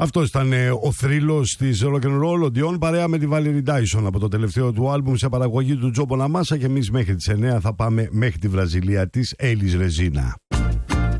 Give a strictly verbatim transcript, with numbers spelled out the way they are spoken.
Αυτό ήταν ε, ο θρύλος της Rock and Roll, ο Dion, παρέα με τη Valerie Dyson από το τελευταίο του άλμπουμ σε παραγωγή του Τζο Μποναμάσα. Και εμείς μέχρι τις εννιά θα πάμε μέχρι τη Βραζιλία της Έλλης Ρεζίνα.